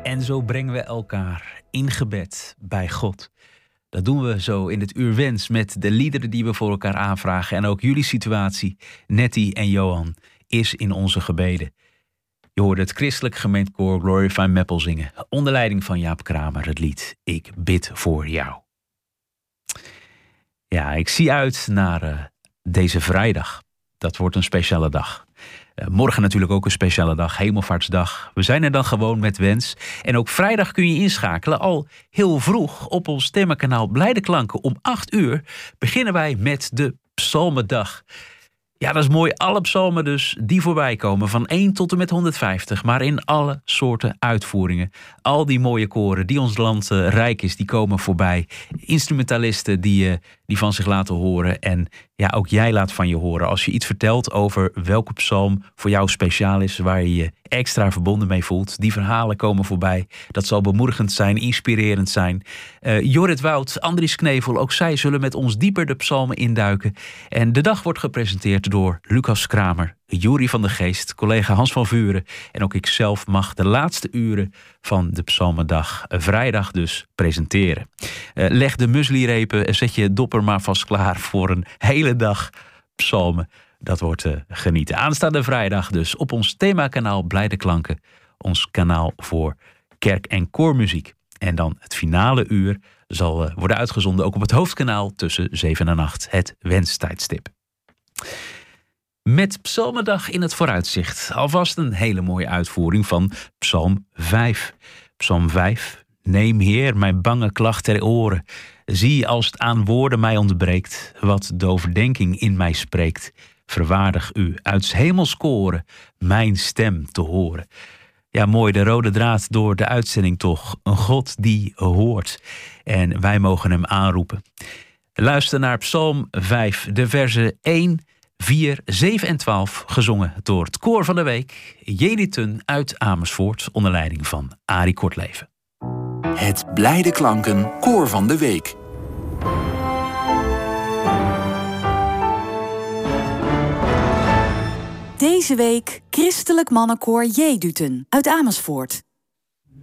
En zo brengen we elkaar in gebed bij God. Dat doen we zo in het Uur Wens met de liederen die we voor elkaar aanvragen. En ook jullie situatie, Nettie en Johan, is in onze gebeden. Je hoorde het christelijk gemeentekoor Glorify Meppel zingen. Onder leiding van Jaap Kramer het lied Ik bid voor jou. Ja, ik zie uit naar deze vrijdag. Dat wordt een speciale dag. Morgen natuurlijk ook een speciale dag, Hemelvaartsdag. We zijn er dan gewoon met Wens. En ook vrijdag kun je inschakelen. Al heel vroeg op ons stemmenkanaal Blijde Klanken om 8 uur beginnen wij met de Psalmendag. Ja, dat is mooi. Alle psalmen dus die voorbij komen. Van 1 tot en met 150. Maar in alle soorten uitvoeringen. Al die mooie koren die ons land rijk is, die komen voorbij. Instrumentalisten die van zich laten horen. En ja, ook jij laat van je horen. Als je iets vertelt over welke psalm voor jou speciaal is, waar je je extra verbonden mee voelt. Die verhalen komen voorbij. Dat zal bemoedigend zijn, inspirerend zijn. Jorrit Wout, Andries Knevel, ook zij zullen met ons dieper de psalmen induiken. En de dag wordt gepresenteerd door Lucas Kramer, Juri van de Geest, collega Hans van Vuren. En ook ikzelf mag de laatste uren van de Psalmendag, vrijdag dus, presenteren. Leg de mueslirepen en zet je dopper maar vast klaar voor een hele dag psalmen. Dat wordt genieten. Aanstaande vrijdag dus op ons themakanaal Blijde Klanken. Ons kanaal voor kerk- en koormuziek. En dan het finale uur zal worden uitgezonden ook op het hoofdkanaal tussen 7 en 8. Het wenstijdstip. Met Psalmendag in het vooruitzicht. Alvast een hele mooie uitvoering van Psalm 5. Psalm 5. Neem Heer mijn bange klacht ter oren. Zie als het aan woorden mij ontbreekt. Wat de overdenking in mij spreekt. Verwaardig u uit 's hemels koren mijn stem te horen. Ja, mooi, de rode draad door de uitzending toch. Een God die hoort. En wij mogen hem aanroepen. Luister naar Psalm 5, de versen 1, 4, 7 en 12, gezongen door het koor van de week. Jeditun uit Amersfoort, onder leiding van Arie Kortleven. Het Blijde Klanken koor van de week. Deze week Christelijk Mannenkoor Jedutun uit Amersfoort.